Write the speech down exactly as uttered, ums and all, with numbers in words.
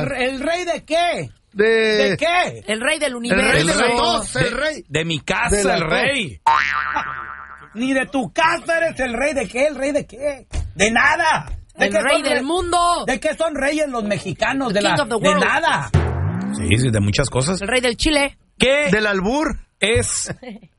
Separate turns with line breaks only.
¿El, ¿El rey de qué?
De...
¿De qué?
El rey del universo.
El rey de
El
la
rey.
tos, el
De,
rey.
de mi casa,
De la
el
tos.
rey.
Ni de tu casa eres el rey de qué, el rey de qué. De nada. ¿De
El
qué
rey
son
del
re-
mundo.
¿De qué son reyes los mexicanos?
The
De, la,
king of the
de
world.
nada.
Sí, sí, de muchas cosas.
El rey del Chile.
¿Qué
Del albur.
es